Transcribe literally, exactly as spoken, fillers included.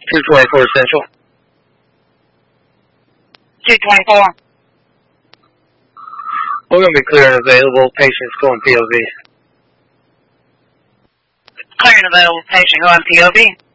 two twenty-four Central. two twenty-four. We're going to be clear and available. Patients going P O V. Clear and available patient going P O V.